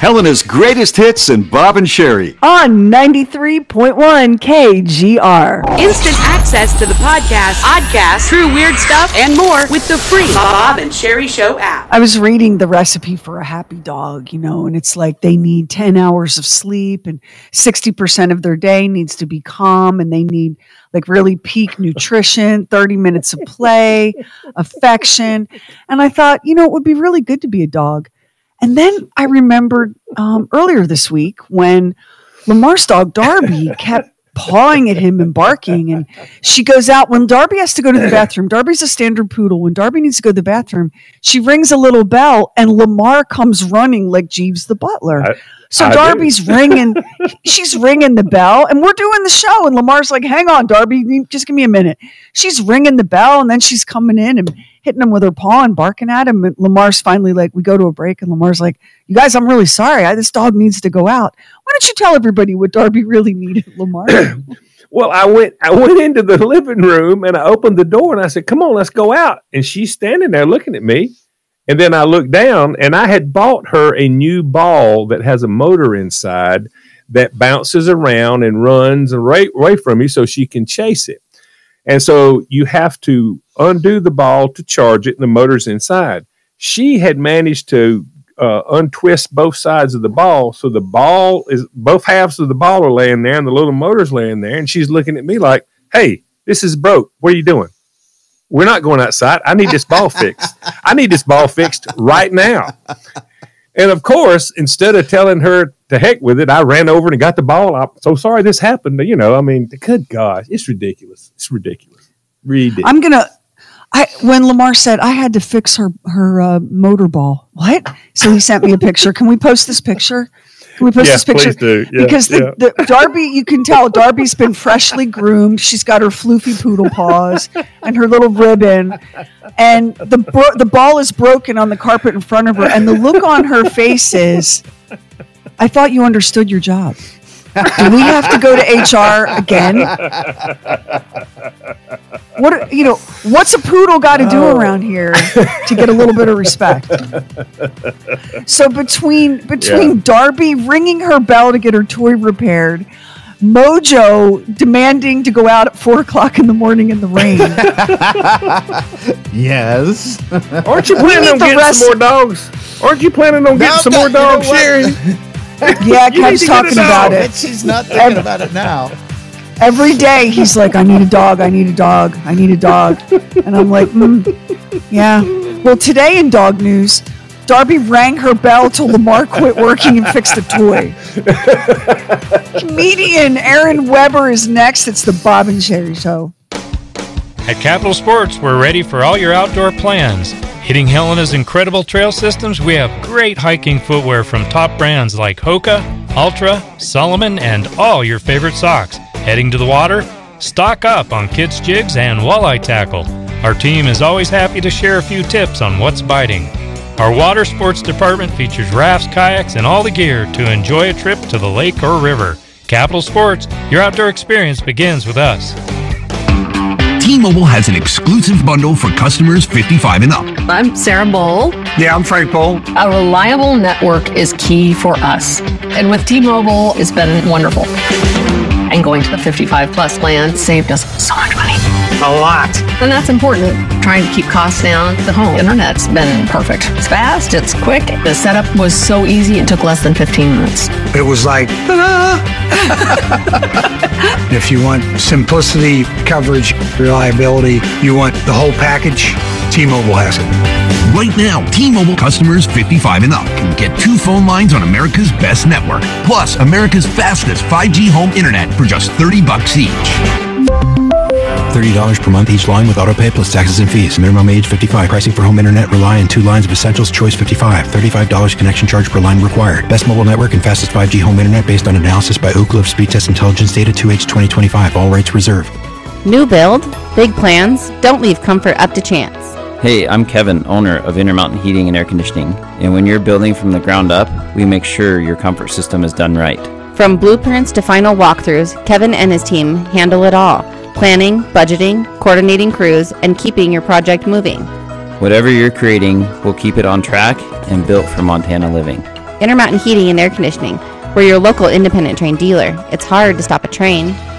Helena's greatest hits and Bob and Sherry. On 93.1 KGR. Instant access to the podcast, true weird stuff, and more with the free Bob and Sherry Show app. I was reading the recipe for a happy dog, and it's like they need 10 hours of sleep and 60% of their day needs to be calm, and they need like really peak nutrition, 30 minutes of play, affection. And I thought, it would be really good to be a dog. And then I remembered earlier this week when Lamar's dog, Darby, kept pawing at him and barking. And she goes out when Darby has to go to the bathroom. Darby's a standard poodle. When Darby needs to go to the bathroom, she rings a little bell and Lamar comes running like Jeeves the butler. So Darby's ringing, she's ringing the bell and we're doing the show. And Lamar's like, hang on, Darby, just give me a minute. She's ringing the bell and then she's coming in and hitting him with her paw and barking at him. And Lamar's finally like, we go to a break and Lamar's like, you guys, I'm really sorry. This dog needs to go out. Why don't you tell everybody what Darby really needed, Lamar? Well, I went into the living room and I opened the door and I said, come on, let's go out. And she's standing there looking at me. And then I looked down and I had bought her a new ball that has a motor inside that bounces around and runs away from you so she can chase it. And so you have to undo the ball to charge it and the motor's inside. She had managed to untwist both sides of the ball. So the ball is, both halves of the ball are laying there and the little motor's laying there. And she's looking at me like, hey, this is broke. What are you doing? We're not going outside. I need this ball fixed. I need this ball fixed right now. And of course, instead of telling her to heck with it, I ran over and got the ball. I'm so sorry this happened. Good gosh, it's ridiculous. It's ridiculous. Ridiculous. When Lamar said I had to fix her motor ball. What? So he sent me a picture. Can we post this picture? Can we post this picture? Please do. Yeah, because the Darby, you can tell Darby's been freshly groomed. She's got her floofy poodle paws and her little ribbon, and the ball is broken on the carpet in front of her. And the look on her face is, I thought you understood your job. Do we have to go to HR again? What's a poodle got to do around here to get a little bit of respect? So between Darby ringing her bell to get her toy repaired, Mojo demanding to go out at 4:00 in the morning in the rain. Yes. Aren't you planning on getting some more dogs? Aren't you planning on getting some more dogs, Sherry? Yeah, Kev's talking about it. She's not thinking about it now. Every day he's like, I need a dog, I need a dog, I need a dog. And I'm like, yeah. Well, today in dog news, Darby rang her bell till Lamar quit working and fixed a toy. Comedian Aaron Weber is next. It's the Bob and Sherry Show. At Capital Sports, we're ready for all your outdoor plans. Hitting Helena's incredible trail systems, we have great hiking footwear from top brands like Hoka, Ultra, Salomon, and all your favorite socks. Heading to the water? Stock up on kids' jigs and walleye tackle. Our team is always happy to share a few tips on what's biting. Our water sports department features rafts, kayaks, and all the gear to enjoy a trip to the lake or river. Capital Sports, your outdoor experience begins with us. T-Mobile has an exclusive bundle for customers 55 and up. I'm Sarah Bowl. Yeah, I'm Frank Bowl. A reliable network is key for us. And with T-Mobile, it's been wonderful. And going to the 55 plus plan saved us so much money. A lot. And that's important. Trying to keep costs down. The home internet's been perfect. It's fast, it's quick. The setup was so easy, it took less than 15 minutes. It was like, ta-da! If you want simplicity, coverage, reliability, you want the whole package, T-Mobile has it. Right now, T-Mobile customers 55 and up can get 2 phone lines on America's best network, plus America's fastest 5G home internet for just $30 each. $30 per month each line with autopay plus taxes and fees. Minimum age 55. Pricing for home internet rely on 2 lines of Essentials Choice 55. $35 connection charge per line required. Best mobile network and fastest 5G home internet based on analysis by Ookla of Speed Test Intelligence data 2H 2025. All rights reserved. New build? Big plans? Don't leave comfort up to chance. Hey, I'm Kevin, owner of Intermountain Heating and Air Conditioning. And when you're building from the ground up, we make sure your comfort system is done right. From blueprints to final walkthroughs, Kevin and his team handle it all. Planning, budgeting, coordinating crews, and keeping your project moving. Whatever you're creating, we'll keep it on track and built for Montana living. Intermountain Heating and Air Conditioning. We're your local independent train dealer. It's hard to stop a train.